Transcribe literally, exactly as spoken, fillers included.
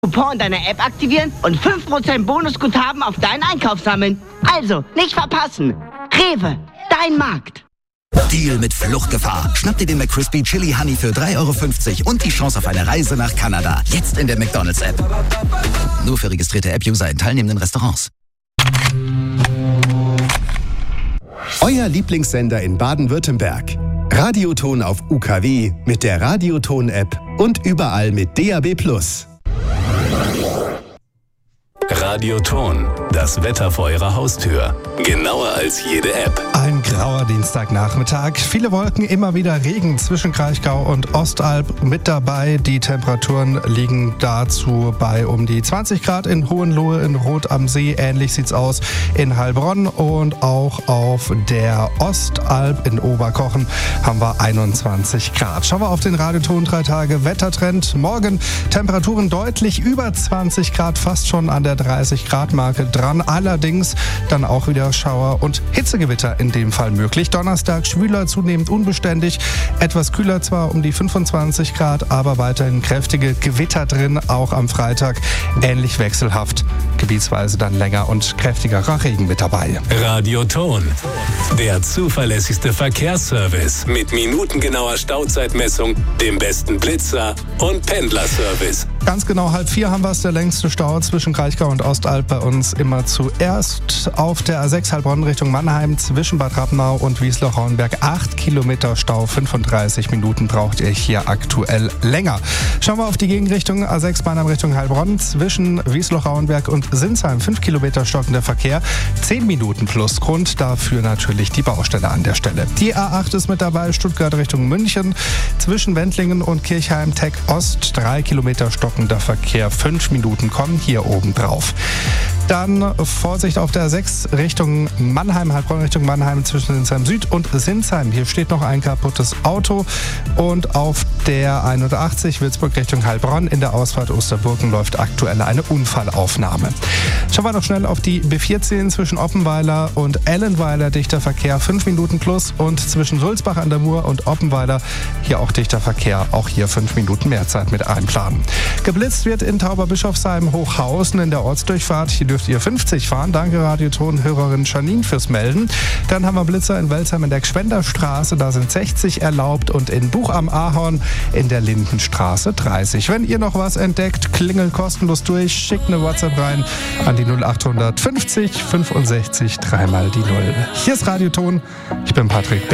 Coupon in deiner App aktivieren und fünf Prozent Bonusguthaben auf deinen Einkauf sammeln. Also, nicht verpassen. Rewe, dein Markt. Deal mit Fluchtgefahr. Schnapp dir den McCrispy Chili Honey für drei Euro fünfzig und die Chance auf eine Reise nach Kanada. Jetzt in der McDonald's-App. Nur für registrierte App-User in teilnehmenden Restaurants. Euer Lieblingssender in Baden-Württemberg. Radioton auf U K W mit der Radioton-App und überall mit D A B plus. Radioton, das Wetter vor Ihrer Haustür. Genauer als jede App. Ein grauer Dienstagnachmittag. Viele Wolken, immer wieder Regen zwischen Kraichgau und Ostalb mit dabei. Die Temperaturen liegen dazu bei um die zwanzig Grad in Hohenlohe, in Rot am See. Ähnlich sieht's aus in Heilbronn und auch auf der Ostalb in Oberkochen haben wir einundzwanzig Grad. Schauen wir auf den Radioton drei Tage Wettertrend. Morgen Temperaturen deutlich über zwanzig Grad, fast schon an der dreißig Grad Marke dran. Allerdings dann auch wieder Schauer und Hitzegewitter in dem Fall möglich. Donnerstag schwüler, zunehmend unbeständig. Etwas kühler zwar um die fünfundzwanzig Grad, aber weiterhin kräftige Gewitter drin. Auch am Freitag ähnlich wechselhaft. Gebietsweise dann länger und kräftigerer Regen mit dabei. Radioton, der zuverlässigste Verkehrsservice mit minutengenauer Stauzeitmessung, dem besten Blitzer und Pendlerservice. Ganz genau halb vier haben wir es, der längste Stau zwischen Kraichgau und Ostalb bei uns immer zuerst auf der A sechs Heilbronn Richtung Mannheim zwischen Bad Rappenau und Wiesloch-Rauenberg. Acht Kilometer Stau, fünfunddreißig Minuten braucht ihr hier aktuell länger. Schauen wir auf die Gegenrichtung A sechs Mannheim Richtung Heilbronn zwischen Wiesloch-Rauenberg und Sinsheim. Fünf Kilometer stockender Verkehr, zehn Minuten plus Grund, dafür natürlich die Baustelle an der Stelle. Die A acht ist mit dabei, Stuttgart Richtung München zwischen Wendlingen und Kirchheim Tech Ost. Drei Kilometer stockender Verkehr, fünf Minuten kommen hier oben drauf. Dann Vorsicht auf der A sechs Richtung Mannheim, Heilbronn Richtung Mannheim zwischen Sinsheim Süd und Sinsheim. Hier steht noch ein kaputtes Auto. Und auf der einundachtzig Würzburg Richtung Heilbronn in der Ausfahrt Osterburgen läuft aktuell eine Unfallaufnahme. Schauen wir noch schnell auf die B vierzehn zwischen Oppenweiler und Ellenweiler, dichter Verkehr, fünf Minuten plus. Und zwischen Sulzbach an der Mur und Oppenweiler hier auch dichter Verkehr, auch hier fünf Minuten mehr Zeit mit einplanen. Geblitzt wird in Tauberbischofsheim Hochhausen in der Ortsdurchfahrt. Hier dürft ihr fünfzig fahren. Danke Radioton-Hörerin Janine fürs Melden. Dann haben wir Blitzer in Welzheim in der Gschwenderstraße. Da sind sechzig erlaubt. Und in Buch am Ahorn in der Lindenstraße dreißig. Wenn ihr noch was entdeckt, klingelt kostenlos durch. Schickt eine WhatsApp rein an die null acht fünfzig fünfundsechzig dreimal die null. Hier ist Radioton. Ich bin Patrick